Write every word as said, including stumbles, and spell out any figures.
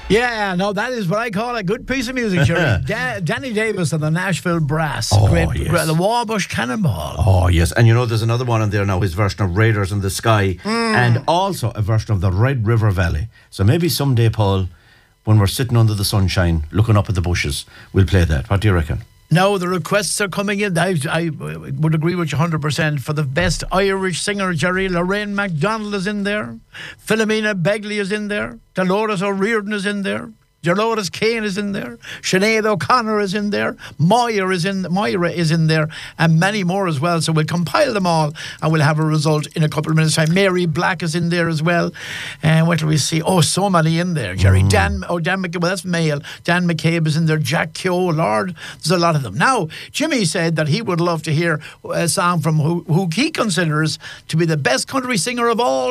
Yeah, no, that is what I call a good piece of music, Jerry. da- Danny Davis and the Nashville Brass. Oh, Great, yes. great, the Warbush Cannonball. Oh, yes. And you know, there's another one on there now, his version of Raiders in the Sky, Hmm. and also a version of the Red River Valley. So maybe someday, Paul, when we're sitting under the sunshine, looking up at the bushes, we'll play that. What do you reckon? No, the requests are coming in. I, I would agree with you one hundred percent. For the best Irish singer, Jerry, Lorraine MacDonald is in there. Philomena Begley is in there. Dolores O'Riordan is in there. Dolores Kane is in there. Sinead O'Connor is in there. Moira is in Moira is in there, and many more as well. So we'll compile them all, and we'll have a result in a couple of minutes' time. Mary Black is in there as well. And what do we see? Oh, so many in there, Jerry. Mm. Dan, oh Dan McCabe. Well, that's male. Dan McCabe is in there. Jack Keogh, Lord, there's a lot of them. Now, Jimmy said that he would love to hear a song from who, who he considers to be the best country singer of all